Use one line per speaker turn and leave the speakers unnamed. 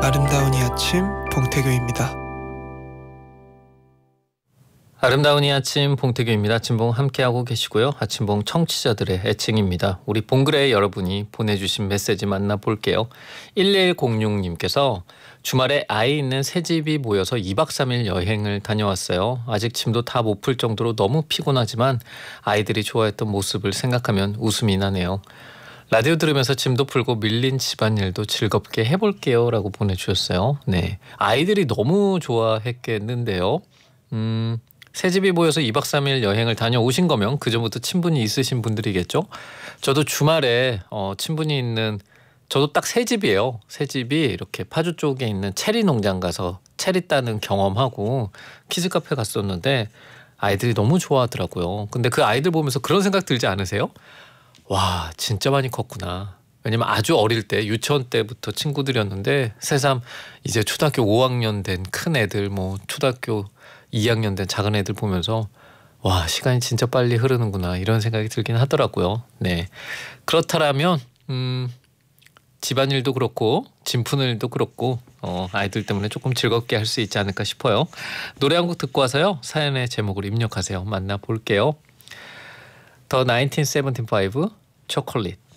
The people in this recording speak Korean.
아름다운 이 아침 봉태규입니다.
아름다운 이 아침 봉태규입니다. 아침봉 함께하고 계시고요. 아침봉 청취자들의 애칭입니다. 우리 봉글에 여러분이 보내주신 메시지 만나볼게요. 1106님께서 주말에 아이 있는 새 집이 모여서 2박 3일 여행을 다녀왔어요. 아직 짐도 다 못 풀 정도로 너무 피곤하지만 아이들이 좋아했던 모습을 생각하면 웃음이 나네요. 라디오 들으면서 짐도 풀고 밀린 집안일도 즐겁게 해볼게요 라고 보내주셨어요. 네, 아이들이 너무 좋아했겠는데요. 새 집이 모여서 2박 3일 여행을 다녀오신 거면 그전부터 친분이 있으신 분들이겠죠. 저도 주말에 친분이 있는, 저도 딱 새 집이에요. 새 집이 이렇게 파주 쪽에 있는 체리 농장 가서 체리 따는 경험하고 키즈 카페 갔었는데 아이들이 너무 좋아하더라고요. 근데 그 아이들 보면서 그런 생각 들지 않으세요? 와, 진짜 많이 컸구나. 왜냐면 아주 어릴 때 유치원 때부터 친구들이었는데 새삼 이제 초등학교 5학년 된 큰 애들, 뭐 초등학교 2학년 된 작은 애들 보면서 와, 시간이 진짜 빨리 흐르는구나 이런 생각이 들긴 하더라고요. 네, 그렇다라면 집안일도 그렇고 짐 푸는 일도 그렇고 아이들 때문에 조금 즐겁게 할 수 있지 않을까 싶어요. 노래 한 곡 듣고 와서요, 사연의 제목을 입력하세요. 만나볼게요. 더 1975 초콜릿.